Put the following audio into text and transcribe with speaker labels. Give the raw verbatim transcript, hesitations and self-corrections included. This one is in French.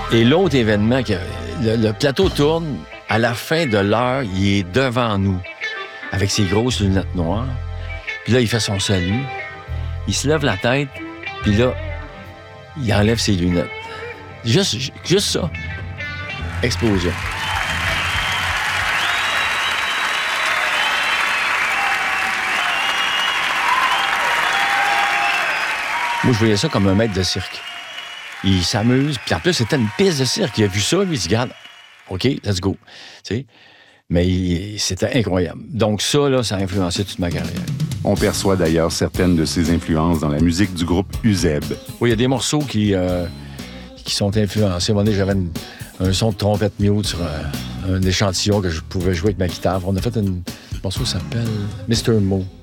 Speaker 1: Et l'autre événement, que, le, le plateau tourne, à la fin de l'heure, il est devant nous, avec ses grosses lunettes noires. Puis là, il fait son salut. Il se lève la tête, puis là, il enlève ses lunettes. Juste, juste ça. Explosion. Moi, je voyais ça comme un maître de cirque. Il s'amuse, puis en plus, c'était une piste de cirque. Il a vu ça, lui, il se dit, regarde, OK, let's go. Tu sais? Mais il, c'était incroyable. Donc ça, là, ça a influencé toute ma carrière.
Speaker 2: On perçoit d'ailleurs certaines de ses influences dans la musique du groupe Uzeb.
Speaker 1: Oui, il y a des morceaux qui, euh, qui sont influencés. À un moment donné, j'avais une, un son de trompette mute sur un, un échantillon que je pouvais jouer avec ma guitare. On a fait une, un morceau qui s'appelle mister Mo.